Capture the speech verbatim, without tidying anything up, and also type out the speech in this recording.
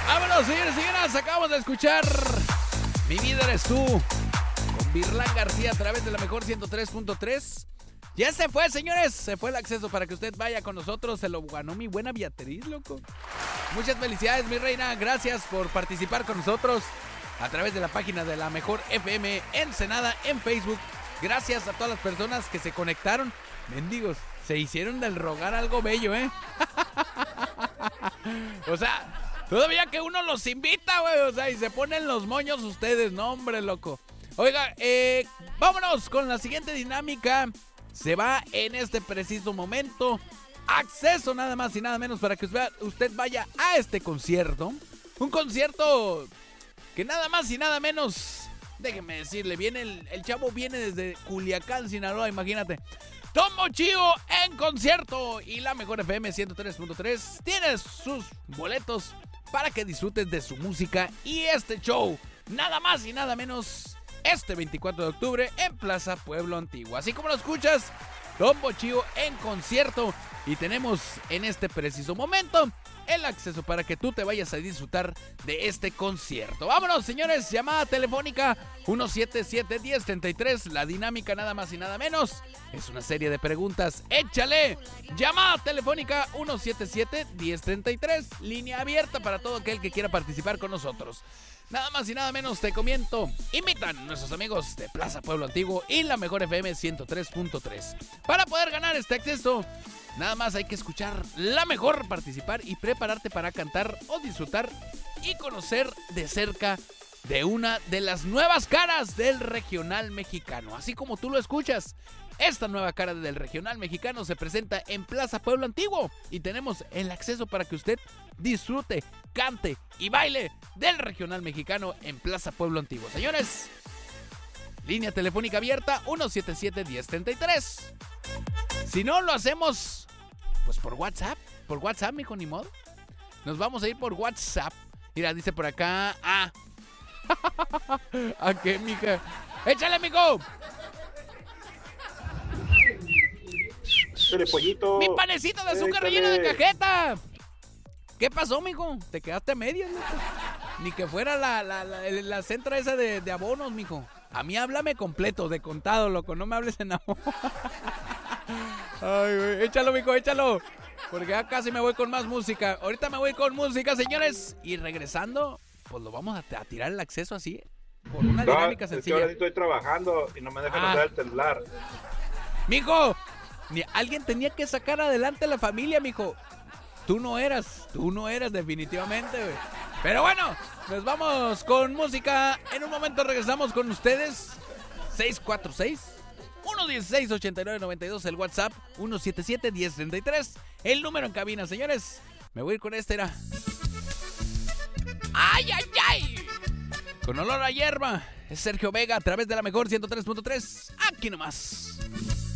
Vámonos, señores y señoras. Acabamos de escuchar Mi Vida Eres Tú con Virlán García a través de la mejor ciento tres punto tres. Ya se fue, señores. Se fue el acceso para que usted vaya con nosotros. Se lo ganó mi buena Beatriz, loco. Muchas felicidades, mi reina. Gracias por participar con nosotros a través de la página de la mejor F M Ensenada en Facebook. Gracias a todas las personas que se conectaron. Mendigos, se hicieron del rogar algo bello, ¿eh? O sea, todavía que uno los invita, güey. O sea, y se ponen los moños ustedes. No, hombre, loco. Oiga, eh, vámonos con la siguiente dinámica. Se va en este preciso momento. Acceso nada más y nada menos para que usted vaya a este concierto. Un concierto que nada más y nada menos, déjeme decirle, viene el, el chavo viene desde Culiacán, Sinaloa, imagínate. Tomo Chivo en concierto y la mejor F M ciento tres punto tres tiene sus boletos para que disfrutes de su música y este show, nada más y nada menos, este veinticuatro de octubre en Plaza Pueblo Antiguo. Así como lo escuchas, Tomo Chivo en concierto y tenemos en este preciso momento el acceso para que tú te vayas a disfrutar de este concierto. Vámonos, señores, llamada telefónica uno siete siete, uno cero tres tres. La dinámica nada más y nada menos es una serie de preguntas. ¡Échale! Llamada telefónica uno siete siete, uno cero tres tres. Línea abierta para todo aquel que quiera participar con nosotros. Nada más y nada menos te comento. Invitan a nuestros amigos de Plaza Pueblo Antiguo y la mejor F M ciento tres punto tres. Para poder ganar este acceso, nada más hay que escuchar la mejor, participar y prepararte para cantar o disfrutar y conocer de cerca de una de las nuevas caras del regional mexicano. Así como tú lo escuchas, esta nueva cara del regional mexicano se presenta en Plaza Pueblo Antiguo y tenemos el acceso para que usted disfrute, cante y baile del regional mexicano en Plaza Pueblo Antiguo. Señores, línea telefónica abierta uno siete siete, uno cero tres tres. Si no lo hacemos, pues por WhatsApp, por WhatsApp, mijo, ni modo. Nos vamos a ir por WhatsApp. Mira, dice por acá, ah, ¿a qué, mija? ¡Échale, mijo! Pollito. ¡Mi panecito de azúcar Échale. relleno de cajeta! ¿Qué pasó, mijo? Te quedaste a medias, mijo. Ni que fuera la, la, la, la centra esa de, de abonos, mijo. A mí háblame completo, de contado, loco. No me hables en abonos. Ay, güey. Échalo, mijo, échalo. Porque ya casi me voy con más música. Ahorita me voy con música, señores. Y regresando, pues lo vamos a, a tirar el acceso así, por una No, dinámica es que sencilla. ahora sí estoy trabajando y no me dejan Ah. usar el celular. Mijo, ni alguien tenía que sacar adelante a la familia, mijo. Tú no eras, tú no eras definitivamente, güey. Pero bueno, nos vamos con música. En un momento regresamos con ustedes. seis cuatro seis, uno uno seis, ocho nueve nueve dos, el WhatsApp uno siete siete, uno cero tres tres, el número en cabina, señores. Me voy a ir con este, era. ¡Ay, ay, ay! Con olor a hierba, es Sergio Vega a través de la mejor ciento tres punto tres. Aquí nomás.